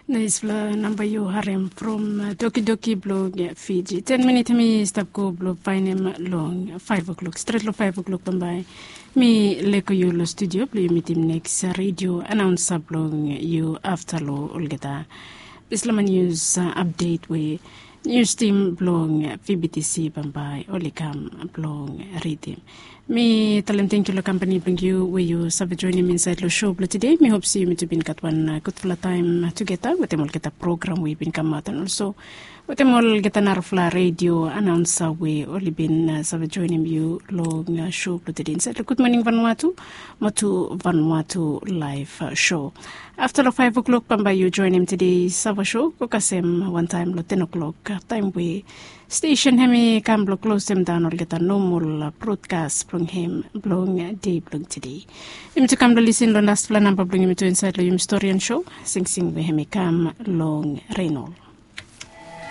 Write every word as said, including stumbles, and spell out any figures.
Nice fla number you harem from uh, Doki Doki blog uh, Fiji. Ten minutes me stop go blog fine long five o'clock. Straight lo five o'clock bambay. Me leko you lo studio blue meeting next uh, radio announcer blog you after lo ulgeta. Islama news uh, update we news team blog uh, V B T C bambay olikam blog reading. Me talenting kilo company bring you where you save joining me inside the show today. Me hope see you to been got one uh, good full time together with them all get a program we been come out and also with them all get an arfla radio announcer we only been uh, save joining you long uh, show today inside the Good Morning Vanuatu Motu Vanuatu live uh, show. After the five o'clock pamba you join him today sava show kokasem one time lo ten o'clock time we station hemi kamblo close them down or get a normal broadcast from him blowing day blog today. Him to come to listen on last plan number bring him to inside the historian show sing sing we hemi come long Reynolds.